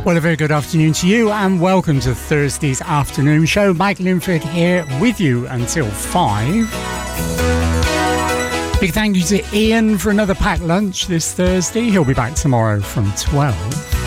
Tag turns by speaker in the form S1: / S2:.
S1: Well, a very good afternoon to you and welcome to Thursday's afternoon show. Mike Linford here with you until 5. Big thank you to Ian for another packed lunch this Thursday. He'll be back tomorrow from 12.